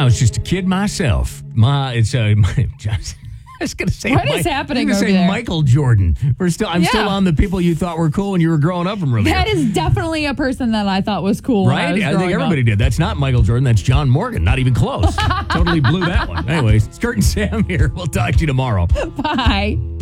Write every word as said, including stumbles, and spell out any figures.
I was just a kid myself. My, it's uh, my, just, I was going to say, What Mike, is happening I was over gonna say there? Michael Jordan. We're still, I'm Yeah. still on the people you thought were cool when you were growing up from earlier. That is definitely a person that I thought was cool. When I, Right? was I, think growing everybody up. did. That's not Michael Jordan. That's John Morgan. Not even close. Totally blew that one. Anyways, Skirt and Sam here. We'll talk to you tomorrow. Bye.